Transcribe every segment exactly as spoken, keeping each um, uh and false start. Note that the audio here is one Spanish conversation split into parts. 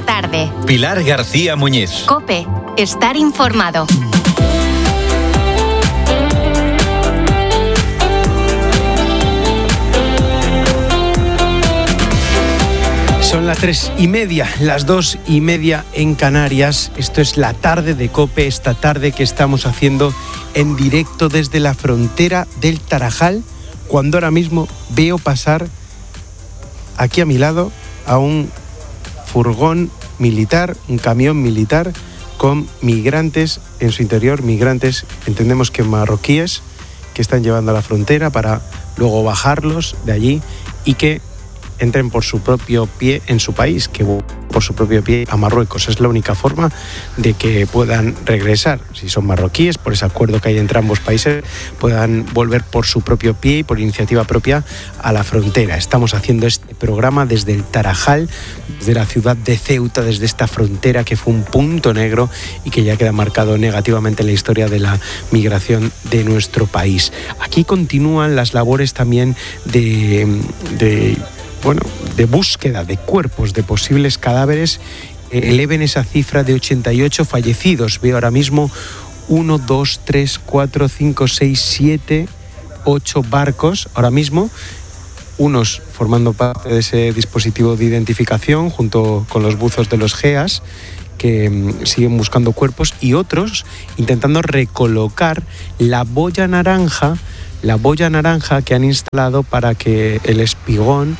tarde. Pilar García Muñiz. COPE. Estar informado. Son las tres y media, las dos y media en Canarias. Esto es la tarde de COPE, esta tarde que estamos haciendo en directo desde la frontera del Tarajal, cuando ahora mismo veo pasar aquí a mi lado a un furgón militar, un camión militar con migrantes en su interior, migrantes, entendemos que marroquíes, que están llevando a la frontera para luego bajarlos de allí y que entren por su propio pie en su país, que por su propio pie a Marruecos. Es la única forma de que puedan regresar. Si son marroquíes, por ese acuerdo que hay entre ambos países, puedan volver por su propio pie y por iniciativa propia a la frontera. Estamos haciendo este programa desde el Tarajal, desde la ciudad de Ceuta, desde esta frontera que fue un punto negro y que ya queda marcado negativamente en la historia de la migración de nuestro país. Aquí continúan las labores también de... de bueno, de búsqueda de cuerpos, de posibles cadáveres. Eleven esa cifra de ochenta y ocho fallecidos. Veo ahora mismo uno, dos, tres, cuatro, cinco, seis, siete, ocho barcos ahora mismo, unos formando parte de ese dispositivo de identificación junto con los buzos de los G E A S que mm, siguen buscando cuerpos, y otros intentando recolocar la boya naranja, la boya naranja que han instalado para que el espigón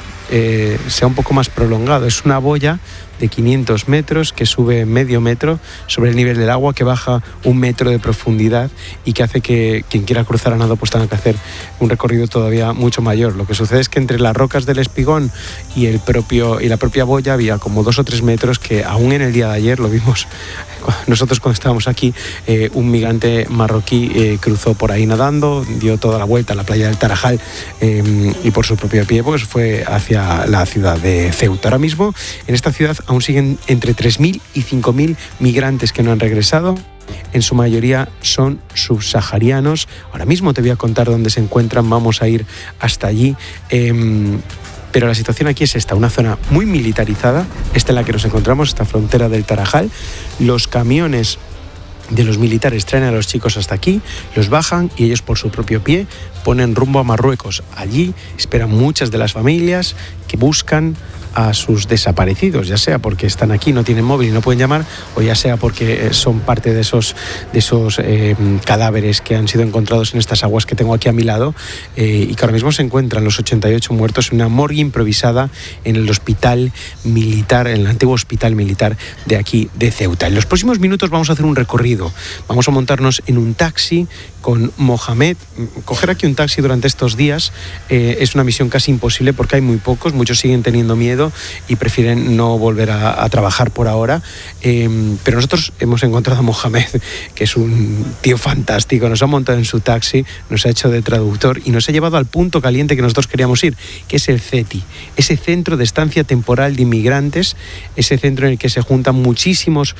Eh, sea un poco más prolongado. Es una boya de quinientos metros que sube medio metro sobre el nivel del agua, que baja un metro de profundidad y que hace que quien quiera cruzar a nado pues tenga que hacer un recorrido todavía mucho mayor. Lo que sucede es que entre las rocas del espigón y el propio y la propia boya había como dos o tres metros que aún en el día de ayer lo vimos nosotros cuando estábamos aquí. Eh, un migrante marroquí eh, cruzó por ahí nadando, dio toda la vuelta a la playa del Tarajal eh, y por su propio pie pues fue hacia la ciudad de Ceuta. Ahora mismo en esta ciudad aún siguen entre tres mil y cinco mil migrantes que no han regresado. En su mayoría son subsaharianos. Ahora mismo te voy a contar dónde se encuentran, vamos a ir hasta allí. Eh, pero la situación aquí es esta, una zona muy militarizada, esta en la que nos encontramos, esta frontera del Tarajal. Los camiones de los militares traen a los chicos hasta aquí, los bajan y ellos por su propio pie ponen rumbo a Marruecos. Allí esperan muchas de las familias que buscan a sus desaparecidos, ya sea porque están aquí, no tienen móvil y no pueden llamar, o ya sea porque son parte de esos, de esos eh, cadáveres que han sido encontrados en estas aguas que tengo aquí a mi lado eh, y que ahora mismo se encuentran los ochenta y ocho muertos en una morgue improvisada en el hospital militar, en el antiguo hospital militar de aquí de Ceuta. En los próximos minutos vamos a hacer un recorrido, vamos a montarnos en un taxi con Mohamed. Coger aquí un taxi durante estos días eh, es una misión casi imposible porque hay muy pocos, muchos siguen teniendo miedo y prefieren no volver a, a trabajar por ahora, eh, pero nosotros hemos encontrado a Mohamed, que es un tío fantástico, nos ha montado en su taxi, nos ha hecho de traductor y nos ha llevado al punto caliente que nosotros queríamos ir, que es el CETI, ese centro de estancia temporal de inmigrantes, ese centro en el que se juntan muchísimos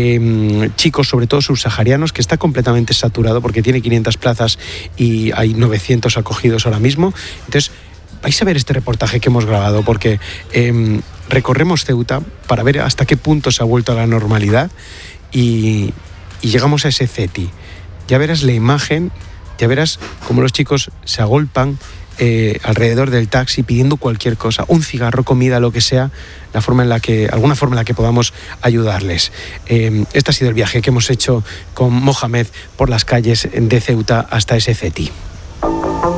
eh, chicos, sobre todo subsaharianos, que está completamente saturado porque tiene quinientas plazas y hay novecientos acogidos ahora mismo. Entonces vais a ver este reportaje que hemos grabado porque eh, recorremos Ceuta para ver hasta qué punto se ha vuelto a la normalidad y, y llegamos a ese CETI. Ya verás la imagen, ya verás cómo los chicos se agolpan eh, alrededor del taxi pidiendo cualquier cosa, un cigarro, comida, lo que sea, la forma en la que, alguna forma en la que podamos ayudarles. Eh, este ha sido el viaje que hemos hecho con Mohamed por las calles de Ceuta hasta ese CETI.